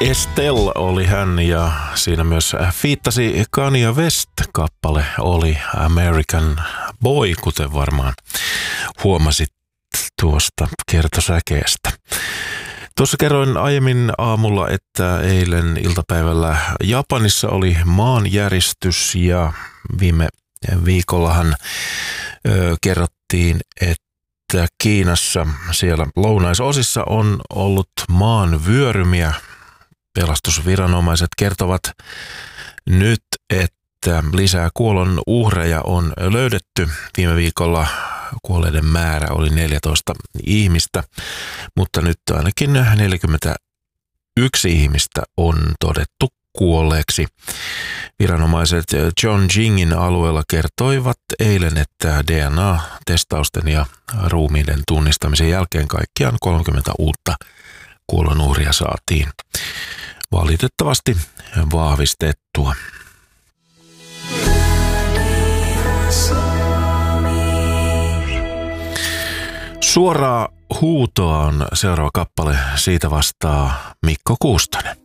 Estelle oli hän ja siinä myös fiittasi Kanye West. Kappale oli American Boy, kuten varmaan huomasit tuosta kertosäkeestä. Tuossa kerroin aiemmin aamulla, että eilen iltapäivällä Japanissa oli maanjäristys ja viime viikollahan kerrottiin, että Kiinassa siellä lounaisosissa on ollut maanvyörymiä. Pelastusviranomaiset kertovat nyt, että lisää kuolon uhreja on löydetty. Viime viikolla kuolleiden määrä oli 14 ihmistä, mutta nyt ainakin 41 ihmistä on todettu kuolleeksi. Viranomaiset Chongqingin alueella kertoivat eilen, että DNA-testausten ja ruumiiden tunnistamisen jälkeen kaikkiaan 30 uutta kuolonuhria saatiin valitettavasti vahvistettua. Suoraa huutoa on seuraava kappale, siitä vastaa Mikko Kuustonen.